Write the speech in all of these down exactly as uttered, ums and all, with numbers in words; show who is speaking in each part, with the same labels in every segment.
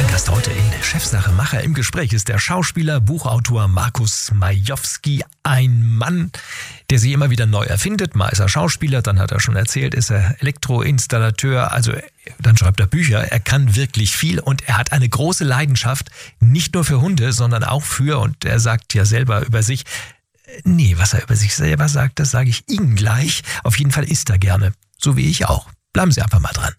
Speaker 1: Gast heute in Chefsache Macher im Gespräch ist der Schauspieler, Buchautor Markus Majowski. Ein Mann, der sich immer wieder neu erfindet. Mal ist er Schauspieler, dann hat er schon erzählt, ist er Elektroinstallateur, also dann schreibt er Bücher. Er kann wirklich viel und er hat eine große Leidenschaft, nicht nur für Hunde, sondern auch für, und er sagt ja selber über sich, nee, was er über sich selber sagt, das sage ich Ihnen gleich. Auf jeden Fall isst er gerne, so wie ich auch. Bleiben Sie einfach mal dran.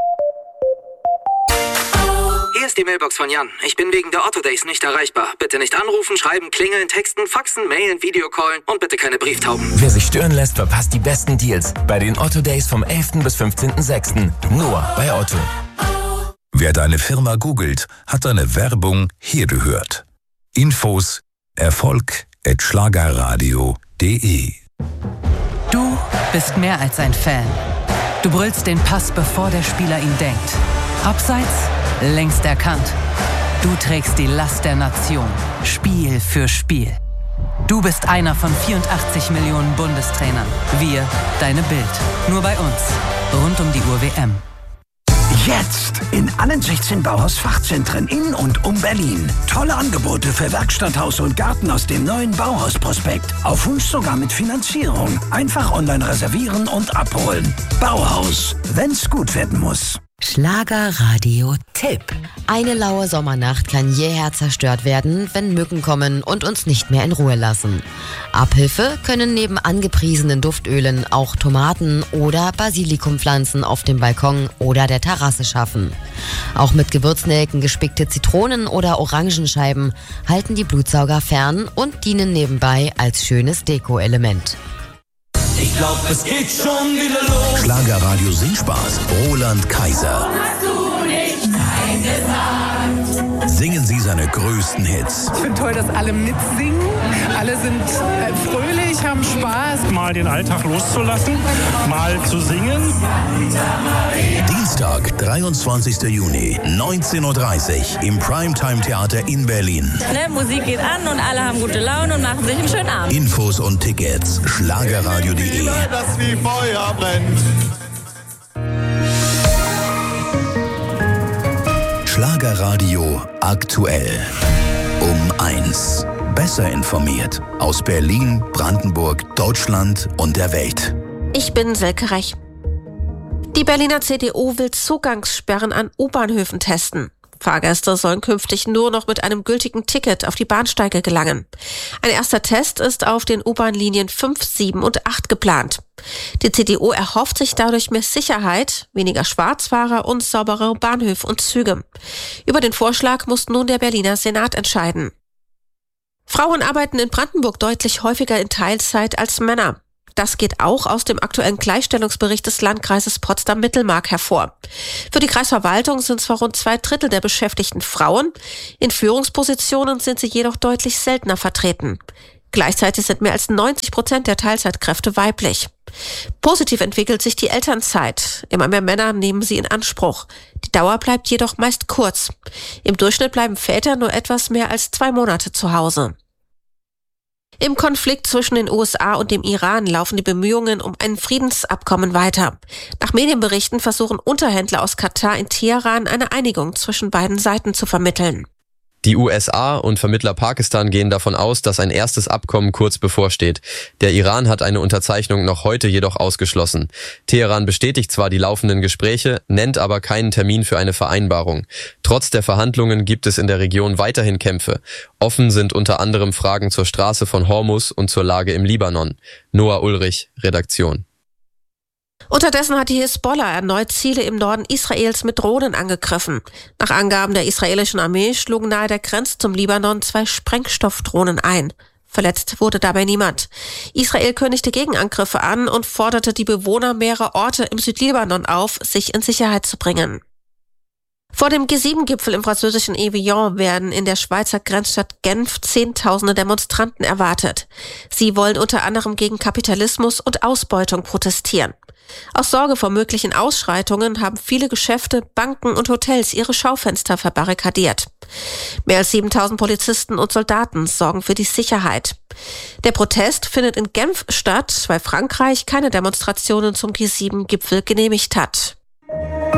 Speaker 2: Hier ist die Mailbox von Jan. Ich bin wegen der Otto Days nicht erreichbar. Bitte nicht anrufen, schreiben, klingeln, texten, faxen, mailen, Videocallen und bitte keine Brieftauben.
Speaker 3: Wer sich stören lässt, verpasst die besten Deals bei den Otto Days vom elften bis fünfzehnten sechsten Nur bei Otto.
Speaker 4: Wer deine Firma googelt, hat deine Werbung hier gehört. Infos erfolg at schlagerradio punkt de.
Speaker 5: Du bist mehr als ein Fan. Du brüllst den Pass, bevor der Spieler ihn denkt. Abseits, längst erkannt. Du trägst die Last der Nation, Spiel für Spiel. Du bist einer von vierundachtzig Millionen Bundestrainern. Wir, deine Bild. Nur bei uns. Rund um die Uhr W M.
Speaker 6: Jetzt in allen sechzehn Bauhaus-Fachzentren in und um Berlin. Tolle Angebote für Werkstatt, Haus und Garten aus dem neuen Bauhaus-Prospekt. Auf Wunsch sogar mit Finanzierung. Einfach online reservieren und abholen. Bauhaus, wenn's gut werden muss.
Speaker 7: Schlagerradio-Tipp. Eine laue Sommernacht kann jäher zerstört werden, wenn Mücken kommen und uns nicht mehr in Ruhe lassen. Abhilfe können neben angepriesenen Duftölen auch Tomaten oder Basilikumpflanzen auf dem Balkon oder der Terrasse schaffen. Auch mit Gewürznelken gespickte Zitronen oder Orangenscheiben halten die Blutsauger fern und dienen nebenbei als schönes Deko-Element.
Speaker 8: Ich glaub, es geht schon wieder los.
Speaker 4: Schlagerradio Singspaß, Roland Kaiser.
Speaker 8: Hast du nicht Nein gesagt?
Speaker 4: Singen Sie seine größten Hits.
Speaker 9: Ich finde toll, dass alle mitsingen. Alle sind äh, fröhlich, haben Spaß.
Speaker 10: Mal den Alltag loszulassen, mal zu singen.
Speaker 4: Dienstag, dreiundzwanzigster Juni, neunzehn Uhr dreißig im Primetime-Theater in Berlin.
Speaker 11: Ne, Musik geht an und alle haben gute Laune und machen sich einen schönen Abend.
Speaker 4: Infos und Tickets, schlagerradio punkt de.
Speaker 8: Das wie Feuer brennt.
Speaker 4: Schlagerradio aktuell. Um eins. Besser informiert aus Berlin, Brandenburg, Deutschland und der Welt.
Speaker 12: Ich bin Silke Rech. Die Berliner C D U will Zugangssperren an U-Bahnhöfen testen. Fahrgäste sollen künftig nur noch mit einem gültigen Ticket auf die Bahnsteige gelangen. Ein erster Test ist auf den U-Bahn-Linien fünf, sieben und acht geplant. Die C D U erhofft sich dadurch mehr Sicherheit, weniger Schwarzfahrer und saubere Bahnhöfe und Züge. Über den Vorschlag muss nun der Berliner Senat entscheiden. Frauen arbeiten in Brandenburg deutlich häufiger in Teilzeit als Männer. Das geht auch aus dem aktuellen Gleichstellungsbericht des Landkreises Potsdam-Mittelmark hervor. Für die Kreisverwaltung sind zwar rund zwei Drittel der Beschäftigten Frauen, in Führungspositionen sind sie jedoch deutlich seltener vertreten. Gleichzeitig sind mehr als neunzig Prozent der Teilzeitkräfte weiblich. Positiv entwickelt sich die Elternzeit. Immer mehr Männer nehmen sie in Anspruch. Die Dauer bleibt jedoch meist kurz. Im Durchschnitt bleiben Väter nur etwas mehr als zwei Monate zu Hause. Im Konflikt zwischen den U S A und dem Iran laufen die Bemühungen um ein Friedensabkommen weiter. Nach Medienberichten versuchen Unterhändler aus Katar in Teheran eine Einigung zwischen beiden Seiten zu vermitteln.
Speaker 13: Die U S A und Vermittler Pakistan gehen davon aus, dass ein erstes Abkommen kurz bevorsteht. Der Iran hat eine Unterzeichnung noch heute jedoch ausgeschlossen. Teheran bestätigt zwar die laufenden Gespräche, nennt aber keinen Termin für eine Vereinbarung. Trotz der Verhandlungen gibt es in der Region weiterhin Kämpfe. Offen sind unter anderem Fragen zur Straße von Hormuz und zur Lage im Libanon. Noah Ulrich, Redaktion.
Speaker 12: Unterdessen hat die Hisbollah erneut Ziele im Norden Israels mit Drohnen angegriffen. Nach Angaben der israelischen Armee schlugen nahe der Grenze zum Libanon zwei Sprengstoffdrohnen ein. Verletzt wurde dabei niemand. Israel kündigte Gegenangriffe an und forderte die Bewohner mehrerer Orte im Südlibanon auf, sich in Sicherheit zu bringen. Vor dem G sieben Gipfel im französischen Evian werden in der Schweizer Grenzstadt Genf Zehntausende Demonstranten erwartet. Sie wollen unter anderem gegen Kapitalismus und Ausbeutung protestieren. Aus Sorge vor möglichen Ausschreitungen haben viele Geschäfte, Banken und Hotels ihre Schaufenster verbarrikadiert. Mehr als siebentausend Polizisten und Soldaten sorgen für die Sicherheit. Der Protest findet in Genf statt, weil Frankreich keine Demonstrationen zum G sieben Gipfel genehmigt hat.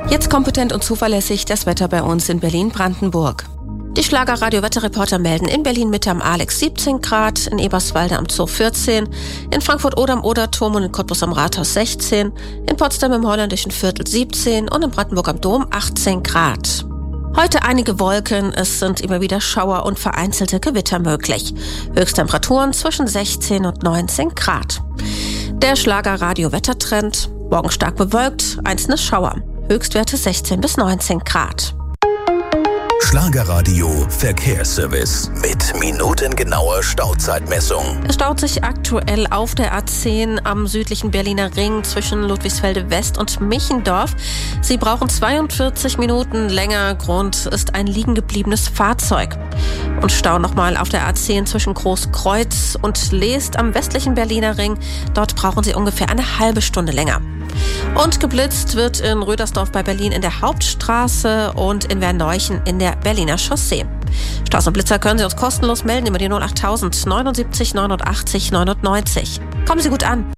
Speaker 12: Jetzt kompetent und zuverlässig das Wetter bei uns in Berlin-Brandenburg. Die Schlager-Radio-Wetterreporter melden in Berlin-Mitte am Alex siebzehn Grad, in Eberswalde am Zoo vierzehn, in Frankfurt-Oder am Oderturm und in Cottbus am Rathaus sechzehn, in Potsdam im Holländischen Viertel siebzehn und in Brandenburg am Dom achtzehn Grad. Heute einige Wolken, es sind immer wieder Schauer und vereinzelte Gewitter möglich. Höchsttemperaturen zwischen sechzehn und neunzehn Grad. Der Schlager-Radio-Wettertrend: morgen stark bewölkt, einzelne Schauer. Höchstwerte sechzehn bis neunzehn Grad.
Speaker 4: Schlagerradio Verkehrsservice mit minutengenauer Stauzeitmessung.
Speaker 12: Es staut sich aktuell auf der A zehn am südlichen Berliner Ring zwischen Ludwigsfelde West und Michendorf. Sie brauchen zweiundvierzig Minuten länger. Grund ist ein liegen gebliebenes Fahrzeug. Und Stau nochmal auf der A zehn zwischen Großkreuz und Leest am westlichen Berliner Ring. Dort brauchen Sie ungefähr eine halbe Stunde länger. Und geblitzt wird in Rödersdorf bei Berlin in der Hauptstraße und in Werneuchen in der Berliner Chaussee. Staus und Blitzer können Sie uns kostenlos melden über die null achttausend neunundsiebzig neunundachtzig neunundneunzig. Kommen Sie gut an.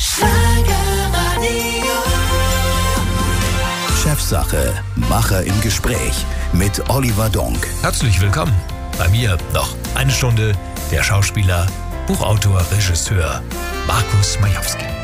Speaker 4: Chefsache, Macher im Gespräch mit Oliver Donk.
Speaker 1: Herzlich willkommen. Bei mir noch eine Stunde der Schauspieler, Buchautor, Regisseur Markus Majowski.